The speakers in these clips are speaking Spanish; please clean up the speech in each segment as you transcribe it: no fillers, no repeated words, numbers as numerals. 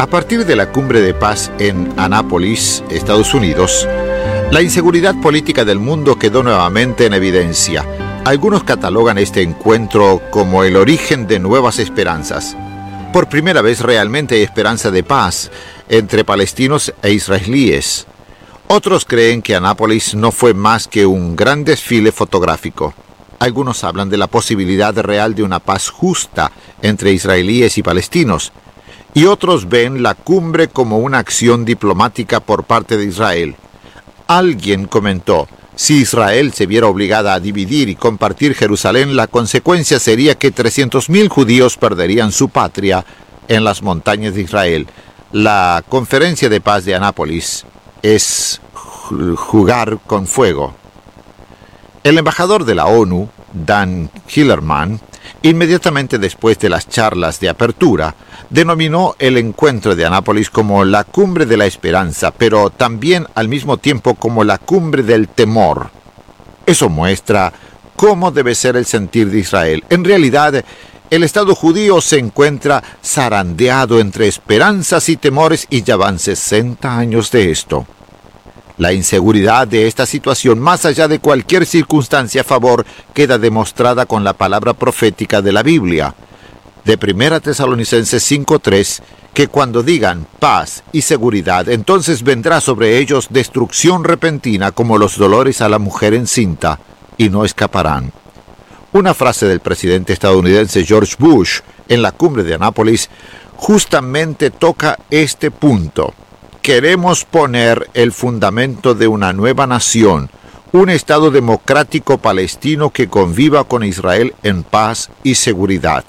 A partir de la cumbre de paz en Annapolis, Estados Unidos, la inseguridad política del mundo quedó nuevamente en evidencia. Algunos catalogan este encuentro como el origen de nuevas esperanzas. Por primera vez realmente hay esperanza de paz entre palestinos e israelíes. Otros creen que Annapolis no fue más que un gran desfile fotográfico. Algunos hablan de la posibilidad real de una paz justa entre israelíes y palestinos. Y otros ven la cumbre como una acción diplomática por parte de Israel. Alguien comentó: si Israel se viera obligada a dividir y compartir Jerusalén, la consecuencia sería que 300.000 judíos perderían su patria en las montañas de Israel. La conferencia de paz de Annapolis es jugar con fuego. El embajador de la ONU, Dan Hillerman, inmediatamente después de las charlas de apertura, denominó el encuentro de Annapolis como la cumbre de la esperanza, pero también al mismo tiempo como la cumbre del temor. Eso muestra cómo debe ser el sentir de Israel. En realidad, el Estado judío se encuentra zarandeado entre esperanzas y temores y ya van 60 años de esto. La inseguridad de esta situación, más allá de cualquier circunstancia a favor, queda demostrada con la palabra profética de la Biblia, de 1 Tesalonicenses 5:3, que cuando digan paz y seguridad, entonces vendrá sobre ellos destrucción repentina como los dolores a la mujer encinta, y no escaparán. Una frase del presidente estadounidense George Bush en la cumbre de Annapolis justamente toca este punto. Queremos poner el fundamento de una nueva nación, un Estado democrático palestino que conviva con Israel en paz y seguridad.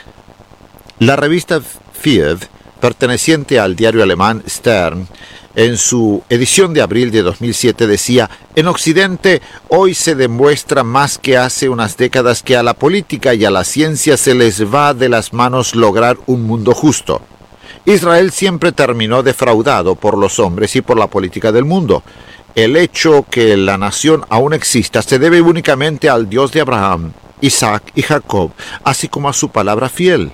La revista Field, perteneciente al diario alemán Stern, en su edición de abril de 2007 decía: en Occidente hoy se demuestra más que hace unas décadas que a la política y a la ciencia se les va de las manos lograr un mundo justo. Israel siempre terminó defraudado por los hombres y por la política del mundo. El hecho que la nación aún exista se debe únicamente al Dios de Abraham, Isaac y Jacob, así como a su palabra fiel.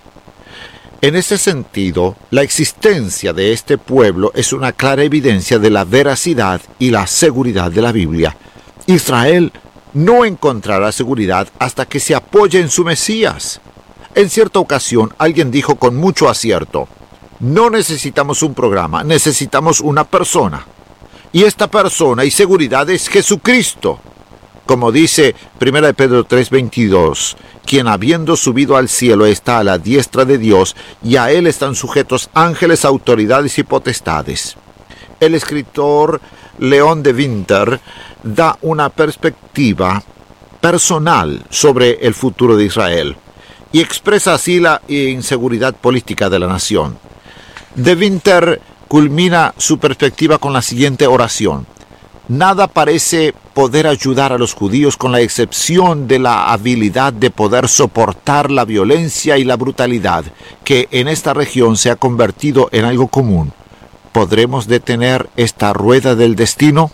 En ese sentido, la existencia de este pueblo es una clara evidencia de la veracidad y la seguridad de la Biblia. Israel no encontrará seguridad hasta que se apoye en su Mesías. En cierta ocasión, alguien dijo con mucho acierto: no necesitamos un programa, necesitamos una persona. Y esta persona y seguridad es Jesucristo. Como dice 1 Pedro 3:22, quien habiendo subido al cielo está a la diestra de Dios, y a él están sujetos ángeles, autoridades y potestades. El escritor León de Winter da una perspectiva personal sobre el futuro de Israel y expresa así la inseguridad política de la nación. De Winter culmina su perspectiva con la siguiente oración: nada parece poder ayudar a los judíos con la excepción de la habilidad de poder soportar la violencia y la brutalidad que en esta región se ha convertido en algo común. ¿Podremos detener esta rueda del destino?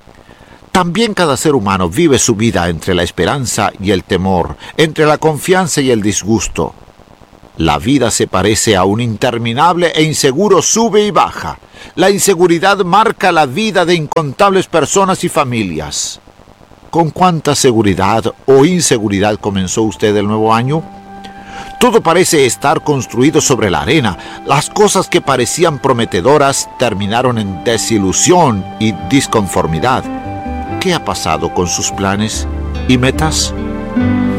También cada ser humano vive su vida entre la esperanza y el temor, entre la confianza y el disgusto. La vida se parece a un interminable e inseguro sube y baja. La inseguridad marca la vida de incontables personas y familias. ¿Con cuánta seguridad o inseguridad comenzó usted el nuevo año? Todo parece estar construido sobre la arena. Las cosas que parecían prometedoras terminaron en desilusión y disconformidad. ¿Qué ha pasado con sus planes y metas?